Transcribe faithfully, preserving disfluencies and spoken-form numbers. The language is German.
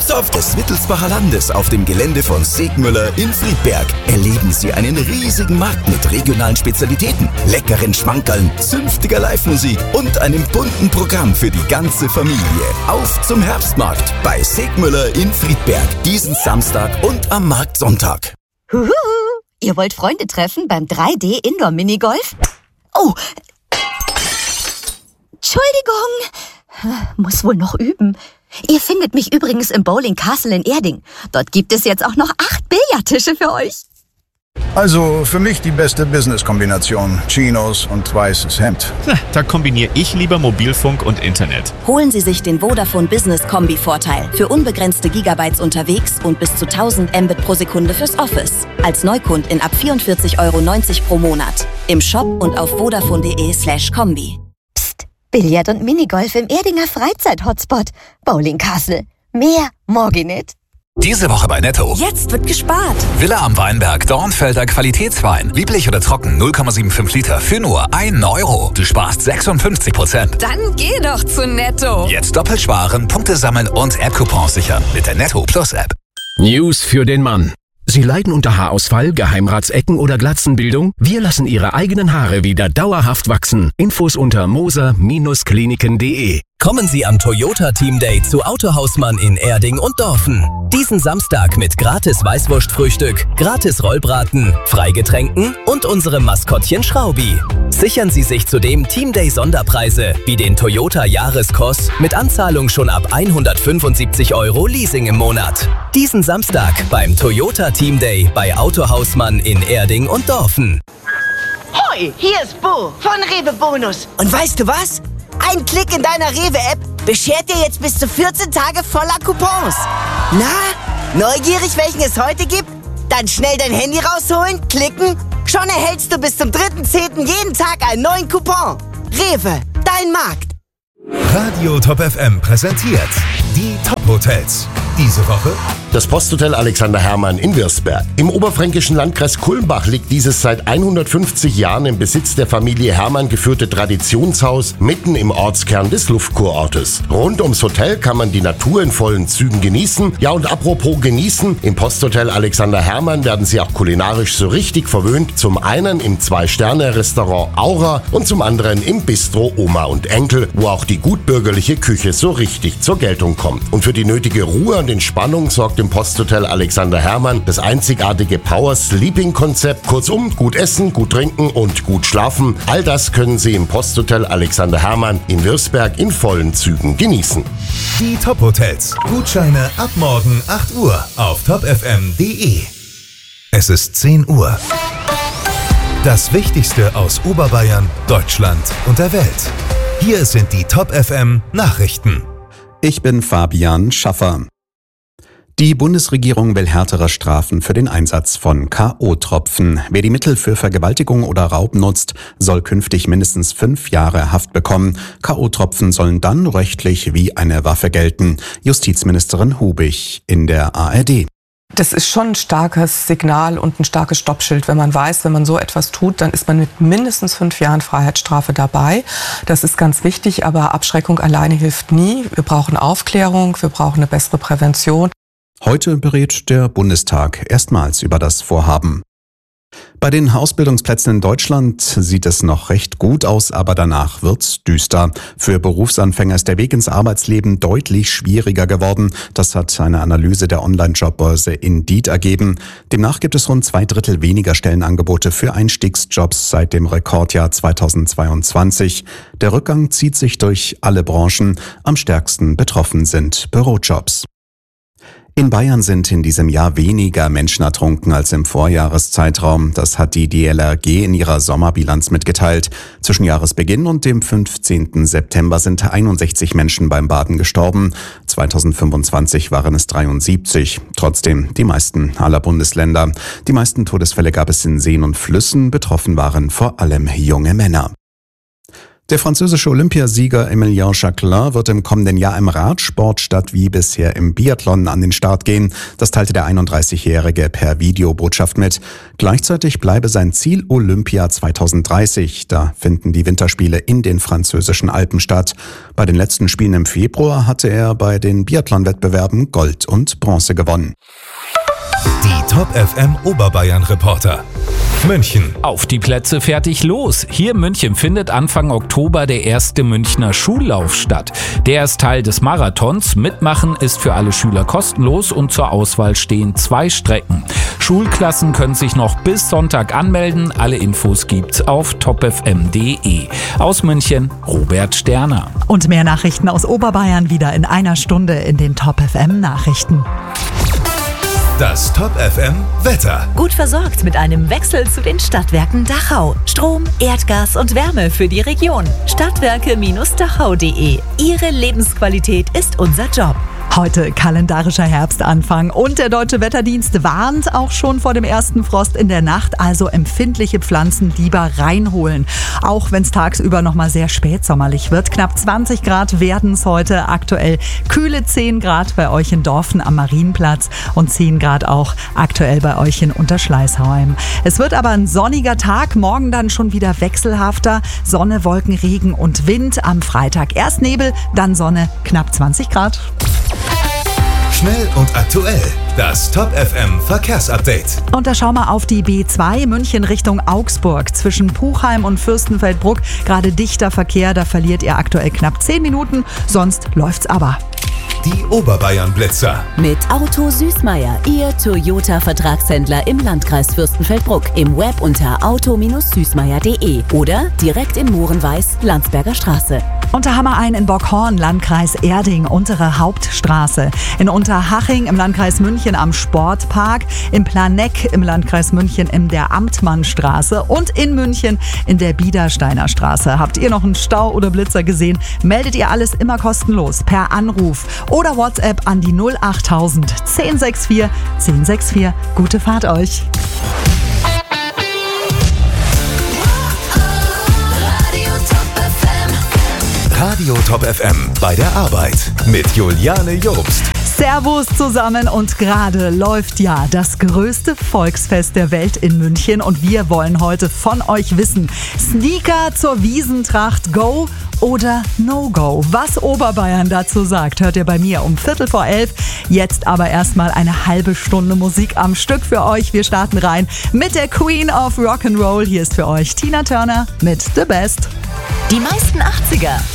Soft des Wittelsbacher Landes auf dem Gelände von Segmüller in Friedberg erleben Sie einen riesigen Markt mit regionalen Spezialitäten, leckeren Schmankerln, zünftiger Live-Musik und einem bunten Programm für die ganze Familie. Auf zum Herbstmarkt bei Segmüller in Friedberg, diesen Samstag und am Marktsonntag. Huhu, ihr wollt Freunde treffen beim drei D Indoor Minigolf? Oh, Entschuldigung, muss wohl noch üben. Ihr findet mich übrigens im Bowling Castle in Erding. Dort gibt es jetzt auch noch acht Billardtische für euch. Also für mich die beste Business-Kombination. Chinos und weißes Hemd. Da kombiniere ich lieber Mobilfunk und Internet. Holen Sie sich den Vodafone Business Kombi-Vorteil für unbegrenzte Gigabytes unterwegs und bis zu tausend Mbit pro Sekunde fürs Office. Als Neukundin ab vierundvierzig Euro neunzig pro Monat. Im Shop und auf vodafone.de slash Kombi. Psst, Billard und Minigolf im Erdinger Freizeit-Hotspot. Bowling Castle. Mehr morgen nicht. Diese Woche bei Netto. Jetzt wird gespart. Villa am Weinberg, Dornfelder Qualitätswein. Lieblich oder trocken, null Komma fünfundsiebzig Liter für nur ein Euro. Du sparst sechsundfünfzig Prozent. Dann geh doch zu Netto. Jetzt doppelt sparen, Punkte sammeln und App-Coupons sichern mit der Netto Plus App. News für den Mann. Sie leiden unter Haarausfall, Geheimratsecken oder Glatzenbildung? Wir lassen Ihre eigenen Haare wieder dauerhaft wachsen. Infos unter moser Bindestrich kliniken punkt de. Kommen Sie am Toyota Team Day zu Autohausmann in Erding und Dorfen. Diesen Samstag mit gratis Weißwurstfrühstück, gratis Rollbraten, Freigetränken und unserem Maskottchen Schraubi. Sichern Sie sich zudem Team Day Sonderpreise wie den Toyota Jahreskross mit Anzahlung schon ab hundertfünfundsiebzig Euro Leasing im Monat. Diesen Samstag beim Toyota Team Day bei Autohausmann in Erding und Dorfen. Hoi, hier ist Bo von Rewe Bonus. Und weißt du was? Ein Klick in deiner Rewe-App beschert dir jetzt bis zu vierzehn Tage voller Coupons. Na, neugierig, welchen es heute gibt? Dann schnell dein Handy rausholen, klicken. Schon erhältst du bis zum dritten zehnten jeden Tag einen neuen Coupon. Rewe, dein Markt. Radio Top F M präsentiert die Top-Hotels. Diese Woche das Posthotel Alexander Hermann in Wirsberg. Im oberfränkischen Landkreis Kulmbach liegt dieses seit hundertfünfzig Jahren im Besitz der Familie Hermann geführte Traditionshaus mitten im Ortskern des Luftkurortes. Rund ums Hotel kann man die Natur in vollen Zügen genießen. Ja, und apropos genießen, im Posthotel Alexander Hermann werden Sie auch kulinarisch so richtig verwöhnt. Zum einen im Zwei-Sterne-Restaurant Aura und zum anderen im Bistro Oma und Enkel, wo auch die gutbürgerliche Küche so richtig zur Geltung kommt. Und für die nötige Ruhe und Entspannung sorgt im Posthotel Alexander Hermann das einzigartige Power Sleeping Konzept. Kurzum, gut essen, gut trinken und gut schlafen. All das können Sie im Posthotel Alexander Hermann in Wirsberg in vollen Zügen genießen. Die Top Hotels. Gutscheine ab morgen acht Uhr auf top f m punkt de. Es ist zehn Uhr. Das Wichtigste aus Oberbayern, Deutschland und der Welt. Hier sind die Top F M Nachrichten. Ich bin Fabian Schaffer. Die Bundesregierung will härtere Strafen für den Einsatz von K O-Tropfen. Wer die Mittel für Vergewaltigung oder Raub nutzt, soll künftig mindestens fünf Jahre Haft bekommen. K O-Tropfen sollen dann rechtlich wie eine Waffe gelten. Justizministerin Hubig in der A R D. Das ist schon ein starkes Signal und ein starkes Stoppschild. Wenn man weiß, wenn man so etwas tut, dann ist man mit mindestens fünf Jahren Freiheitsstrafe dabei. Das ist ganz wichtig, aber Abschreckung alleine hilft nie. Wir brauchen Aufklärung, wir brauchen eine bessere Prävention. Heute berät der Bundestag erstmals über das Vorhaben. Bei den Ausbildungsplätzen in Deutschland sieht es noch recht gut aus, aber danach wird's düster. Für Berufsanfänger ist der Weg ins Arbeitsleben deutlich schwieriger geworden. Das hat eine Analyse der Online-Jobbörse Indeed ergeben. Demnach gibt es rund zwei Drittel weniger Stellenangebote für Einstiegsjobs seit dem Rekordjahr zweitausendzweiundzwanzig. Der Rückgang zieht sich durch alle Branchen. Am stärksten betroffen sind Bürojobs. In Bayern sind in diesem Jahr weniger Menschen ertrunken als im Vorjahreszeitraum. Das hat die D L R G in ihrer Sommerbilanz mitgeteilt. Zwischen Jahresbeginn und dem fünfzehnten September sind einundsechzig Menschen beim Baden gestorben. zweitausendfünfundzwanzig waren es dreiundsiebzig. Trotzdem die meisten aller Bundesländer. Die meisten Todesfälle gab es in Seen und Flüssen. Betroffen waren vor allem junge Männer. Der französische Olympiasieger Emilien Jacquelin wird im kommenden Jahr im Radsport statt wie bisher im Biathlon an den Start gehen. Das teilte der einunddreißigjährige per Videobotschaft mit. Gleichzeitig bleibe sein Ziel Olympia zweitausenddreißig. Da finden die Winterspiele in den französischen Alpen statt. Bei den letzten Spielen im Februar hatte er bei den Biathlon-Wettbewerben Gold und Bronze gewonnen. Die Top F M Oberbayern Reporter. München. Auf die Plätze, fertig, los. Hier in München findet Anfang Oktober der erste Münchner Schullauf statt. Der ist Teil des Marathons. Mitmachen ist für alle Schüler kostenlos und zur Auswahl stehen zwei Strecken. Schulklassen können sich noch bis Sonntag anmelden. Alle Infos gibt's auf top f m punkt d e. Aus München, Robert Sterner. Und mehr Nachrichten aus Oberbayern wieder in einer Stunde in den Top F M Nachrichten. Das Top F M Wetter. Gut versorgt mit einem Wechsel zu den Stadtwerken Dachau. Strom, Erdgas und Wärme für die Region. Stadtwerke Dachau punkt de. Ihre Lebensqualität ist unser Job. Heute kalendarischer Herbstanfang und der Deutsche Wetterdienst warnt auch schon vor dem ersten Frost in der Nacht, also empfindliche Pflanzen lieber reinholen. Auch wenn es tagsüber noch mal sehr spätsommerlich wird. Knapp zwanzig Grad werden es heute, aktuell kühle zehn Grad bei euch in Dorfen am Marienplatz und zehn Grad auch aktuell bei euch in Unterschleißheim. Es wird aber ein sonniger Tag, morgen dann schon wieder wechselhafter. Sonne, Wolken, Regen und Wind. Am Freitag erst Nebel, dann Sonne, knapp zwanzig Grad. Schnell und aktuell. Das Top F M Verkehrsupdate. Und da schauen wir auf die B zwei München Richtung Augsburg. Zwischen Puchheim und Fürstenfeldbruck gerade dichter Verkehr. Da verliert ihr aktuell knapp zehn Minuten. Sonst läuft's aber. Die Oberbayern Blitzer. Mit Auto Süßmeier, Ihr Toyota-Vertragshändler im Landkreis Fürstenfeldbruck. Im Web unter auto süßmeier punkt de oder direkt in Mohrenweiß, Landsberger Straße. Und da haben wir einen in Bockhorn, Landkreis Erding, untere Hauptstraße. In Unterhaching im Landkreis München am Sportpark. In Planegg im Landkreis München in der Amtmannstraße. Und in München in der Biedersteiner Straße. Habt ihr noch einen Stau oder Blitzer gesehen? Meldet ihr alles immer kostenlos per Anruf oder WhatsApp an die null achttausend zehn sechs vier zehn sechs vier. Gute Fahrt euch! Radio Top F M bei der Arbeit mit Juliane Jobst. Servus zusammen und gerade läuft ja das größte Volksfest der Welt in München und wir wollen heute von euch wissen, Sneaker zur Wiesentracht, Go oder No-Go? Was Oberbayern dazu sagt, hört ihr bei mir um Viertel vor elf. Jetzt aber erstmal eine halbe Stunde Musik am Stück für euch. Wir starten rein mit der Queen of Rock'n'Roll. Hier ist für euch Tina Turner mit The Best. Die meisten achtziger